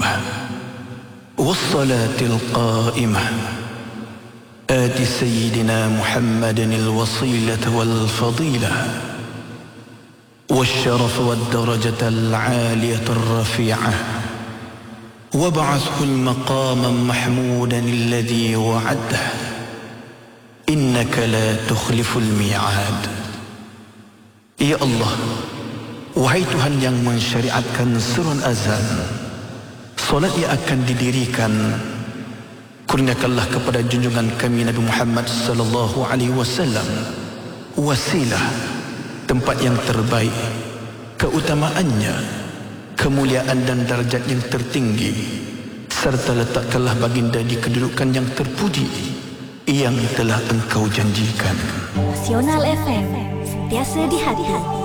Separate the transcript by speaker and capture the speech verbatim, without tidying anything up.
Speaker 1: القيمة والصلاة القائمة آت سيدنا محمد الوصيلة والفضيلة والشرف والدرجة العالية الرفيعة وابعثه المقام محمودا الذي وعده إنك لا تخلف الميعاد. Ya Allah, wahai Tuhan yang mensyariatkan seruan azan, solat yang akan didirikan, kurniakanlah kepada junjungan kami Nabi Muhammad sallallahu alaihi wasallam wasilah, tempat yang terbaik, keutamaannya, kemuliaan dan darjat yang tertinggi, serta letakkanlah baginda di kedudukan yang terpuji yang telah engkau janjikan.
Speaker 2: Nasional F M, sentiasa di hati.